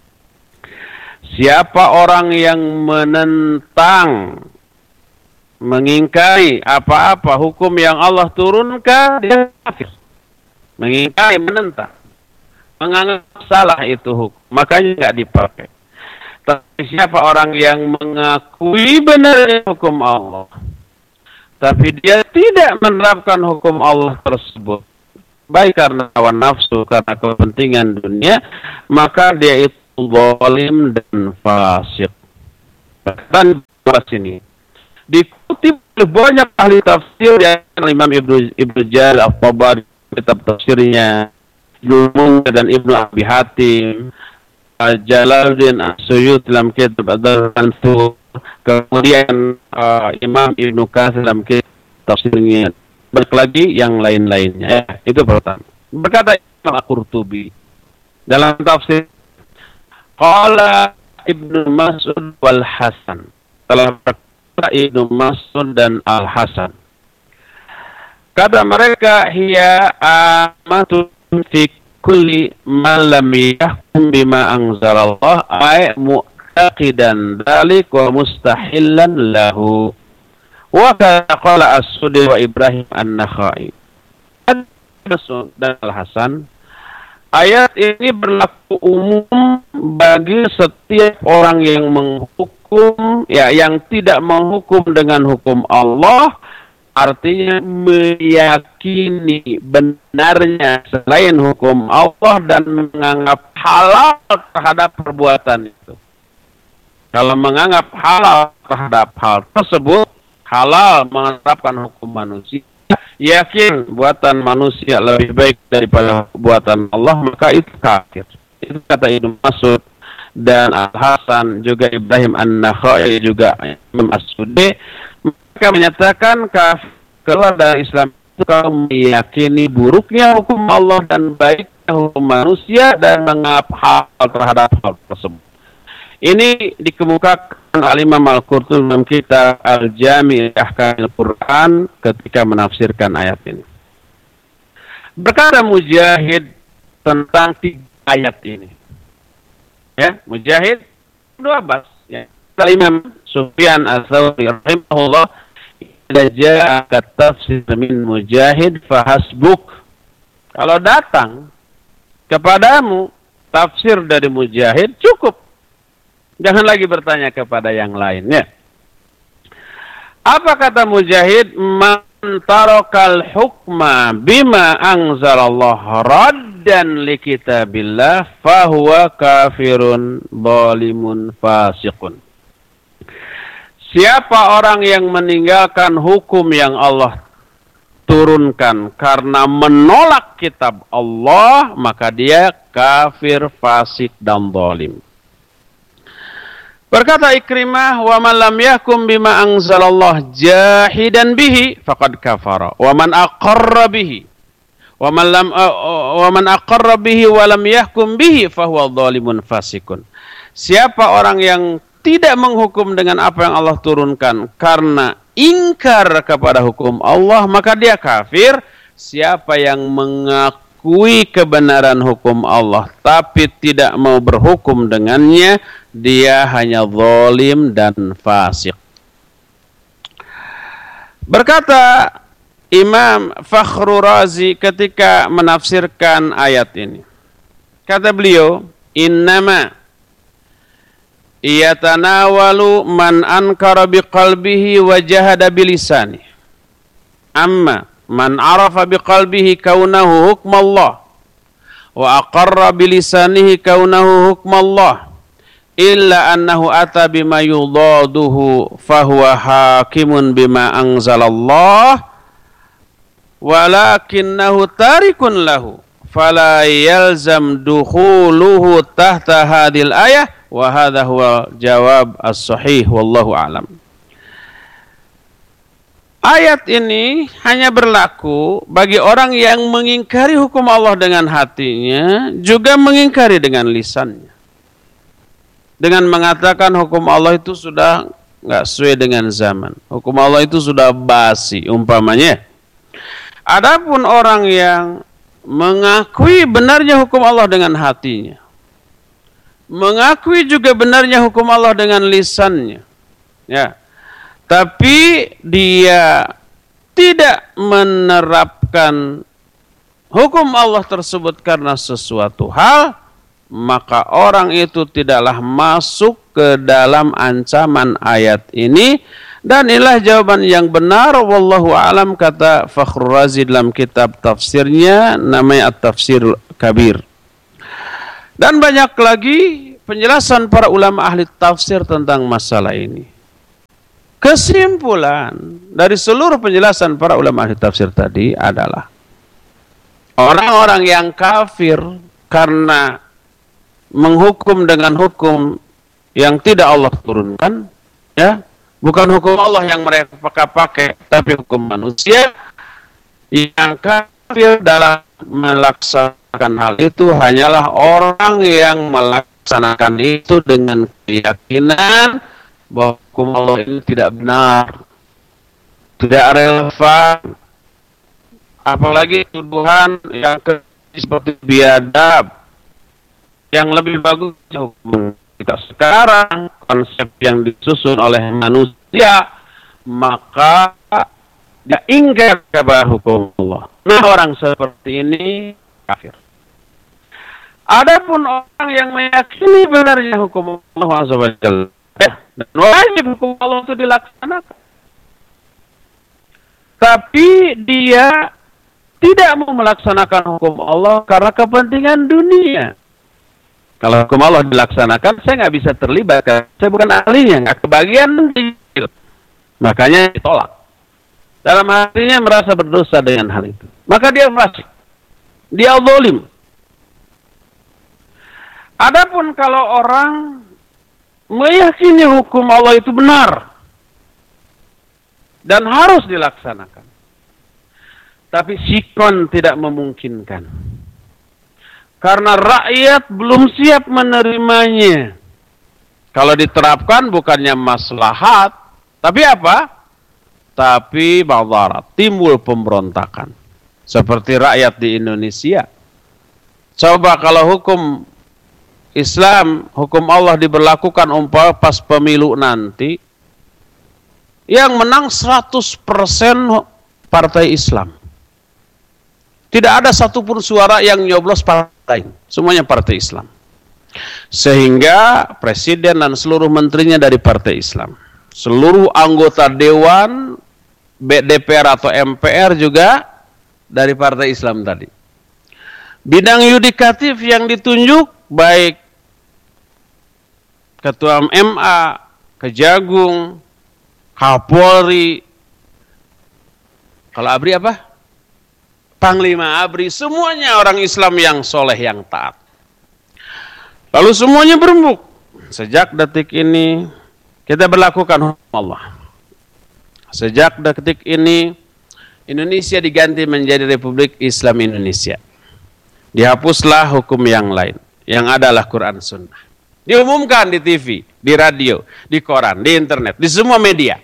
Siapa orang yang menentang, mengingkari apa-apa hukum yang Allah turunkan, dia kafir. Mengingkari, menentang, menganggap salah itu hukum, makanya nggak dipakai. Tapi siapa orang yang mengakui benarnya hukum Allah, tapi dia tidak menerapkan hukum Allah tersebut, baik karena hawa nafsu, karena kepentingan dunia, maka dia itu zalim dan fasik. Dan bahas ini dikutip oleh banyak ahli tafsir, yang Imam Ibnu Ibnu Jarir At-Tabari kitab tafsirnya, Ibnu Munzir dan Ibnu Abi Hatim, Jalaluddin As-Suyuti dalam kitab Ad-Durr, kemudian uh, Imam Ibnu Katsir dalam kitab tafsirnya, banyak lagi yang lain-lainnya. Ya, itu pertama. Berkata Imam Al-Qurtubi dalam tafsir, qala Ibnu Mas'ud wal Hasan, telah Ibnu Mas'ud dan Al-Hasan. Kata mereka, hiya amatun fi kulli man lam yahkum bima anzalallah ay mu'taqidan dzalik wa mustahillan lahu. Wa qala as-Sudi wa Ibrahim an-Nakhai. Dan Al-Hasan, ayat ini berlaku umum bagi setiap orang yang menghukum, ya, yang tidak menghukum dengan hukum Allah, artinya meyakini benarnya selain hukum Allah dan menganggap halal terhadap perbuatan itu. Kalau menganggap halal terhadap hal tersebut, halal menerapkan hukum manusia, yakin buatan manusia lebih baik daripada buatan Allah, maka itu kafir. Itu kata Ibnu Mas'ud dan Al-Hasan, juga Ibrahim an-Nakhai, juga Imam As-Sudi. Mereka menyatakan kafir keluar dari Islam itu kalau meyakini buruknya hukum Allah dan baiknya hukum manusia dan menganggap halal terhadap hal tersebut. Ini dikemukakan Al-Imam Al-Qurtubi dalam kitab Al-Jami' Ahkamil Quran ketika menafsirkan ayat ini. Berkata Mujahid tentang tiga ayat ini. Ya, Mujahid dua bas. Ya. Al-Imam Sufyan Ats-Tsauri rahimahullah, idza ja'aka tafsir min Mujahid fahasbuk. Kalau datang kepadamu tafsir dari Mujahid, cukup. Jangan lagi bertanya kepada yang lainnya. Apa kata Mujahid? Man tarakal hukma bima anzalallah raddan li kitabillah fahuwa kafirun zalimun fasiqun. Siapa orang yang meninggalkan hukum yang Allah turunkan karena menolak kitab Allah, maka dia kafir, fasik, dan zalim. Berkata Ikrimah, wa man lam yahkum bima anzalallah jahidan bihi faqad kafara wa man aqarra bihi wa man lam uh, wa man aqarra bihi wa lam yahkum bihi fahuwa zalimun fasikun. Siapa orang yang tidak menghukum dengan apa yang Allah turunkan karena ingkar kepada hukum Allah, maka dia kafir. Siapa yang mengakui kebenaran hukum Allah tapi tidak mau berhukum dengannya, dia hanya zalim dan fasik. Berkata Imam Fakhrur Razi ketika menafsirkan ayat ini, kata beliau, innama yatanawalu man ankara biqalbihi wa jahada bilisani. Amma man arafa biqalbihi kaunahu hukmallah wa aqarra bilisanihi kaunahu hukmallah illa annahu ata bima yudaduhu fahuwa hakimun bima anzalallah walakinnahu tarikun lahu fala yalzam dukhuluhu tahta hadil ayah. Wa hadha huwa jawab as-sahih wallahu a'lam. Ayat ini hanya berlaku bagi orang yang mengingkari hukum Allah dengan hatinya, juga mengingkari dengan lisannya. Dengan mengatakan hukum Allah itu sudah enggak sesuai dengan zaman. Hukum Allah itu sudah basi umpamanya. Adapun orang yang mengakui benarnya hukum Allah dengan hatinya, mengakui juga benarnya hukum Allah dengan lisannya, ya, tapi dia tidak menerapkan hukum Allah tersebut karena sesuatu hal, maka orang itu tidaklah masuk ke dalam ancaman ayat ini. Dan inilah jawaban yang benar, wallahu a'lam, kata Fakhrur Razi dalam kitab tafsirnya namanya At-Tafsir Kabir. Dan banyak lagi penjelasan para ulama ahli tafsir tentang masalah ini. Kesimpulan dari seluruh penjelasan para ulama ahli tafsir tadi adalah orang-orang yang kafir karena menghukum dengan hukum yang tidak Allah turunkan, ya, bukan hukum Allah yang mereka pakai, tapi hukum manusia, yang kafir dalam melaksanakan hal itu hanyalah orang yang melaksanakan itu dengan keyakinan bahwa hukum Allah itu tidak benar, tidak relevan, apalagi tuduhan yang seperti biadab. Yang lebih bagus hukum kita sekarang, konsep yang disusun oleh manusia, maka dia ingkar kepada hukum Allah. Nah, orang seperti ini kafir. Adapun orang yang meyakini benarnya hukum Allah Subhanahu wa taala dan wajib hukum Allah itu dilaksanakan, tapi dia tidak mau melaksanakan hukum Allah karena kepentingan dunia. Kalau hukum Allah dilaksanakan, saya nggak bisa terlibat, karena saya bukan ahlinya, nggak kebagian nanti. Makanya ditolak. Dalam hatinya merasa berdosa dengan hal itu. Maka dia fasik. Dia zalim. Adapun kalau orang meyakini hukum Allah itu benar dan harus dilaksanakan, tapi sikon tidak memungkinkan, karena rakyat belum siap menerimanya. Kalau diterapkan bukannya maslahat, tapi apa? Tapi madarat, timbul pemberontakan. Seperti rakyat di Indonesia. Coba kalau hukum Islam, hukum Allah diberlakukan umpama pas pemilu nanti, yang menang seratus persen partai Islam. Tidak ada satupun suara yang nyoblos partai, semuanya partai Islam. Sehingga presiden dan seluruh menterinya dari partai Islam. Seluruh anggota dewan, D P R atau M P R juga dari partai Islam tadi. Bidang yudikatif yang ditunjuk baik Ketua M A, Kejagung, Kapolri, kalau ABRI apa? Panglima ABRI, semuanya orang Islam yang soleh, yang taat. Lalu semuanya berembuk. Sejak detik ini kita berlakukan hukum Allah. Sejak detik ini Indonesia diganti menjadi Republik Islam Indonesia. Dihapuslah hukum yang lain, yang adalah Quran Sunnah. Diumumkan di T V, di radio, di koran, di internet, di semua media.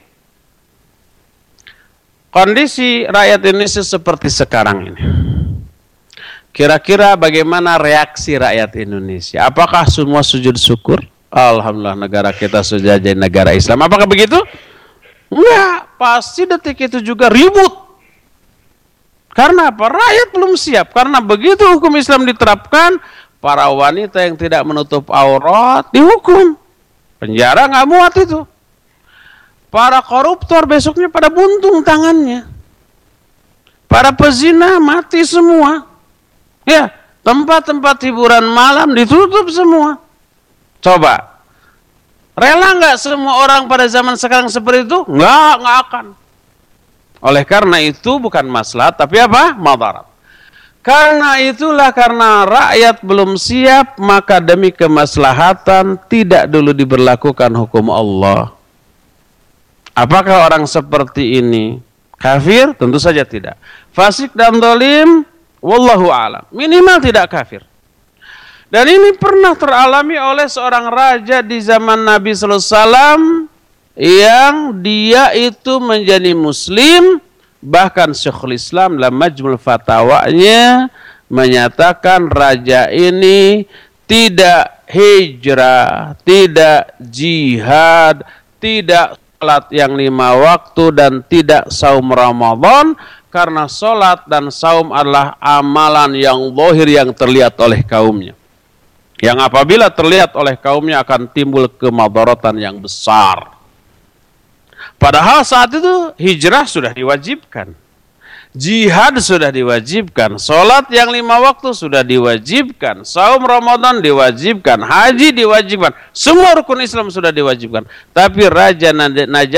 Kondisi rakyat Indonesia seperti sekarang ini. Kira-kira bagaimana reaksi rakyat Indonesia? Apakah semua sujud syukur? Alhamdulillah negara kita sudah jadi negara Islam. Apakah begitu? Enggak, pasti detik itu juga ribut. Karena apa? Rakyat belum siap. Karena begitu hukum Islam diterapkan, para wanita yang tidak menutup aurat dihukum. Penjara nggak muat itu. Para koruptor besoknya pada buntung tangannya. Para pezina mati semua. Ya, tempat-tempat hiburan malam ditutup semua. Coba, rela nggak semua orang pada zaman sekarang seperti itu? Nggak, nggak akan. Oleh karena itu bukan maslahat, tapi apa? Madarat. Karena itulah, karena rakyat belum siap, maka demi kemaslahatan tidak dulu diberlakukan hukum Allah. Apakah orang seperti ini kafir? Tentu saja tidak. Fasik dan zalim, wallahu a'lam. Minimal tidak kafir. Dan ini pernah teralami oleh seorang raja di zaman Nabi sallallahu alaihi wasallam yang dia itu menjadi muslim, bahkan Syekhul Islam dalam Majmul Fatawanya menyatakan raja ini tidak hijrah, tidak jihad, tidak salat yang lima waktu dan tidak saum Ramadan, karena salat dan saum adalah amalan yang zahir yang terlihat oleh kaumnya. Yang apabila terlihat oleh kaumnya akan timbul kemadaratan yang besar. Padahal saat itu hijrah sudah diwajibkan. Jihad sudah diwajibkan. Salat yang lima waktu sudah diwajibkan. Saum Ramadan diwajibkan. Haji diwajibkan. Semua rukun Islam sudah diwajibkan. Tapi Raja Najasyi